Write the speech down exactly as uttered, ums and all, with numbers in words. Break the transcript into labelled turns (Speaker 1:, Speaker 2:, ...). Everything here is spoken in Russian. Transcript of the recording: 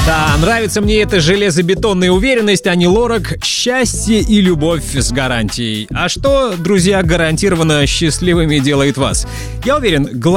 Speaker 1: Да, нравится мне эта железобетонная уверенность, Ани Лорак. Счастье и любовь с гарантией. А что, друзья, гарантированно счастливыми делает вас? Я уверен, главное